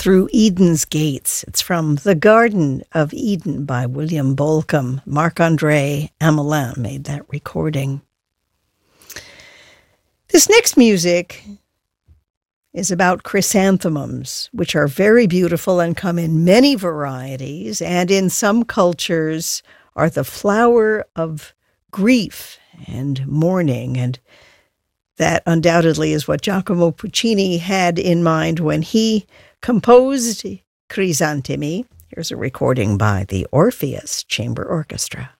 Through Eden's Gates. It's from The Garden of Eden by William Bolcom. Marc-André Amelin made that recording. This next music is about chrysanthemums, which are very beautiful and come in many varieties, and in some cultures are the flower of grief and mourning, and that undoubtedly is what Giacomo Puccini had in mind when he composed Crisantemi. Here's a recording by the Orpheus Chamber Orchestra.